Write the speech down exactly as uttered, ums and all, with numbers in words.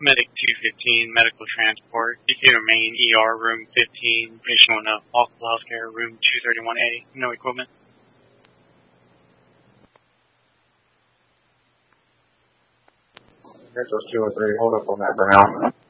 Medic two fifteen, medical transport. Decatur, Maine, E R, room fifteen. Patient one up, Local Healthcare, room two thirty-one A. No equipment. Metro two oh three, hold up on that for now.